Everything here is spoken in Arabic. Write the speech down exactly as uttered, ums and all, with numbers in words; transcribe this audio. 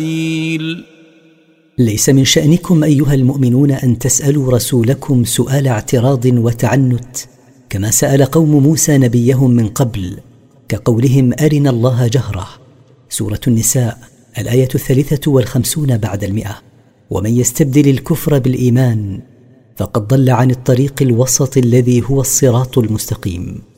ليس من شأنكم أيها المؤمنون أن تسألوا رسولكم سؤال اعتراض وتعنت كما سأل قوم موسى نبيهم من قبل، كقولهم أرنا الله جهرة. سورة النساء الآية الثالثة والخمسون بعد المئة. ومن يستبدل الكفر بالإيمان فقد ضل عن الطريق الوسط الذي هو الصراط المستقيم.